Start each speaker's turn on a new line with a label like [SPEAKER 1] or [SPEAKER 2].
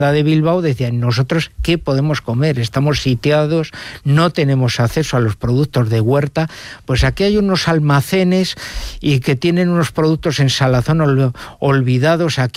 [SPEAKER 1] de Bilbao decían, nosotros ¿qué podemos comer? Estamos sitiados, no tenemos acceso a los productos de huerta. Pues aquí hay unos almacenes y que tienen unos productos en Salazón olvidados aquí